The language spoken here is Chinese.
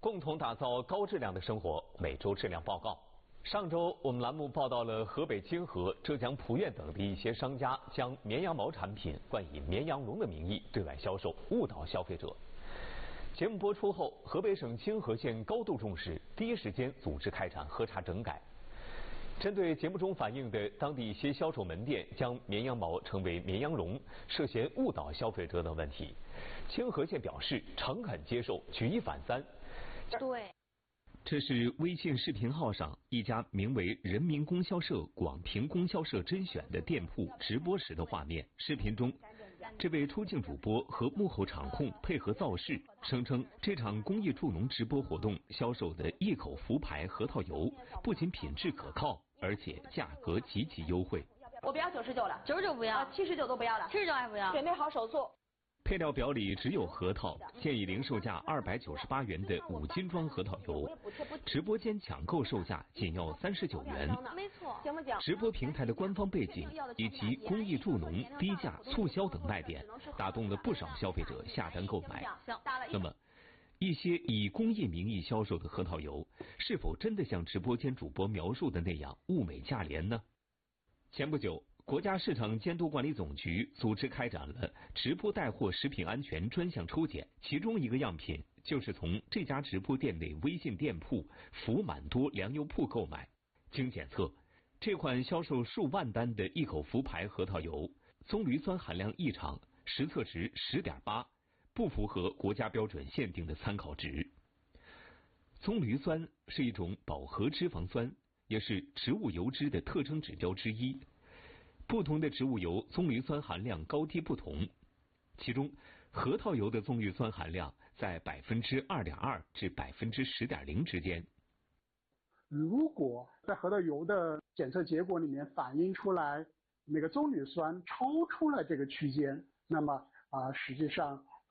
共同打造高质量的生活，每周质量报告。上周我们栏目报道了河北清河、浙江普苑等的一些商家将绵羊毛产品冠以绵羊绒的名义对外销售，误导消费者。节目播出后，河北省清河县高度重视，第一时间组织开展核查整改。针对节目中反映的当地一些销售门店将绵羊毛称为绵羊绒，涉嫌误导消费者等问题，清河县表示诚恳接受，举一反三。 对， 这是微信视频号上一家名为人民供销社广平供销社甄选的店铺直播时的画面。视频中，这位出镜主播和幕后场控配合造势，声称这场公益助农直播活动销售的一口福牌核桃油不仅品质可靠，而且价格极其优惠。 我不要99了，99不要，79都不要了，79还不要。准备好手速。 配料表里只有核桃，建议零售价298元的5斤装核桃油，直播间抢购售价仅要39元。 没错，行不行？ 直播平台的官方背景以及公益助农、低价促销等卖点，打动了不少消费者下单购买。那么，一些以公益名义销售的核桃油，是否真的像直播间主播描述的那样物美价廉呢？前不久，国家市场监督管理总局组织开展了直播带货食品安全专项抽检，其中一个样品就是从这家直播店内微信店铺福满多粮油铺购买。经检测，这款销售数万单的一口福牌核桃油棕榈酸含量异常，实测值10.8，不符合国家标准限定的参考值。棕榈酸是一种饱和脂肪酸，也是植物油脂的特征指标之一。不同的植物油棕榈酸含量高低不同，其中核桃油的棕榈酸含量在2.2%至10.0%之间。 如果在核桃油的检测结果里面反映出来那个棕榈酸超出了这个区间，那么实际上